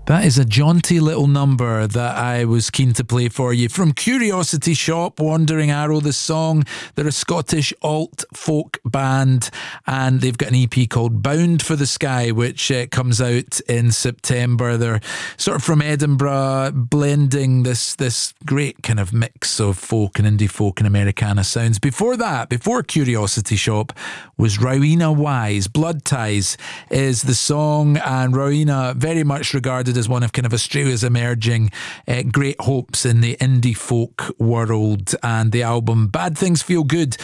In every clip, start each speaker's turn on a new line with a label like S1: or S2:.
S1: That is a jaunty little number that I was keen to play for you. From Curiosity Shop, Wandering Arrow, the song. They're a Scottish alt folk band, and they've got an EP called Bound for the Sky, which comes out in September. They're sort of from Edinburgh, blending this great kind of mix of folk and indie folk and Americana sounds. Before that, before Curiosity Shop, was Rowena Wise. Blood Ties is the song, and Rowena very much regarded as one of kind of Australia's emerging great hopes in the indie folk world. And the album Bad Things Feel Good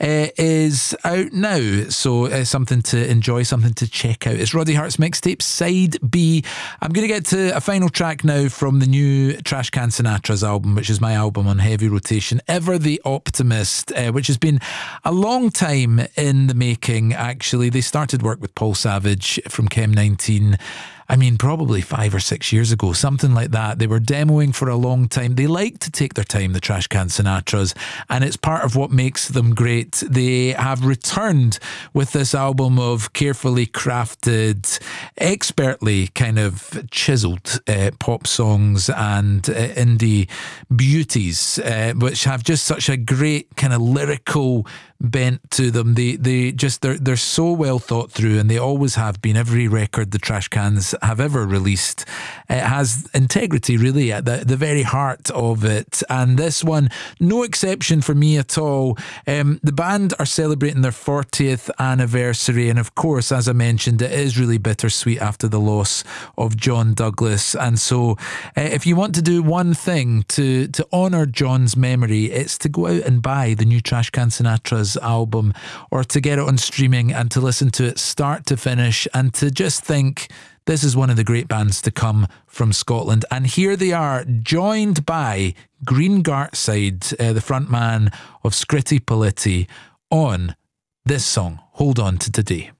S1: is out now, so something to enjoy, something to check out. It's Roddy Hart's mixtape Side B. I'm going to get to a final track now from the new Trashcan Sinatra's album, which is my album on heavy rotation, Ever the Optimist, which has been a long time in the making. Actually, they started work with Paul Savage from Chem 19, I mean, probably 5 or 6 years ago, something like that. They were demoing for a long time. They like to take their time, the Trashcan Sinatras, and it's part of what makes them great. They have returned with this album of carefully crafted, expertly kind of chiseled pop songs and indie beauties, which have just such a great kind of lyrical bent to them. They're so well thought through, and they always have been. Every record the Trashcans have ever released, it has integrity really at the very heart of it, and this one no exception for me at all. The band are celebrating their 40th anniversary, and of course, as I mentioned, it is really bittersweet after the loss of John Douglas, and so if you want to do one thing to honour John's memory, it's to go out and buy the new Trashcan Sinatra's album, or to get it on streaming and to listen to it start to finish, and to just think this is one of the great bands to come from Scotland. And here they are, joined by Green Gartside, the frontman of Scritti Politti, on this song, Hold On to Today.